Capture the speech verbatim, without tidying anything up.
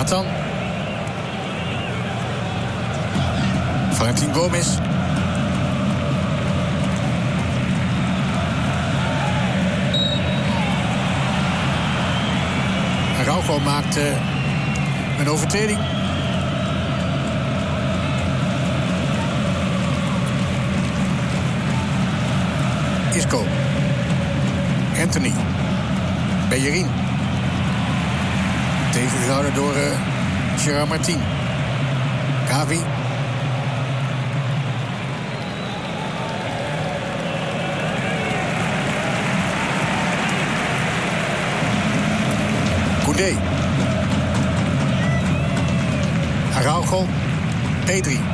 Nathan. Valentin Gomez. Araujo maakt uh, een overtreding. Isco. Anthony. Bellerin. Tegengehouden door uh, Gerard Martin. Gavi. Koundé. Araujo. Pedri.